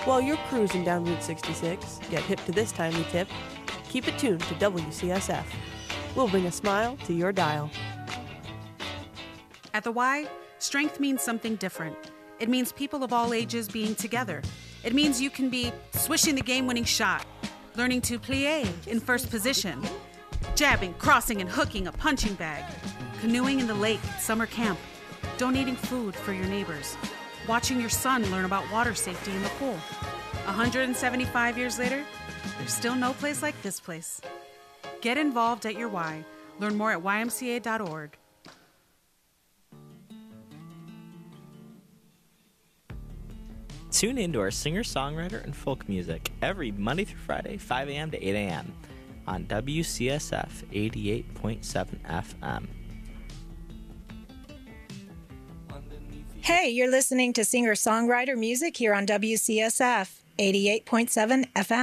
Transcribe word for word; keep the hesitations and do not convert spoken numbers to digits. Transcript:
While you're cruising down Route sixty-six, get hip to this timely tip. Keep it tuned to W C S F. We'll bring a smile to your dial. At the Y, strength means something different. It means people of all ages being together. It means you can be swishing the game-winning shot, learning to plie in first position, jabbing, crossing, and hooking a punching bag, canoeing in the lake at summer camp, donating food for your neighbors, watching your son learn about water safety in the pool. one hundred seventy-five years later, there's still no place like this place. Get involved at your Y. Learn more at Y M C A dot org. Tune in to our singer-songwriter and folk music every Monday through Friday, five a.m. to eight a.m. on W C S F eighty-eight point seven F M. Hey, you're listening to singer-songwriter music here on W C S F eighty-eight point seven F M.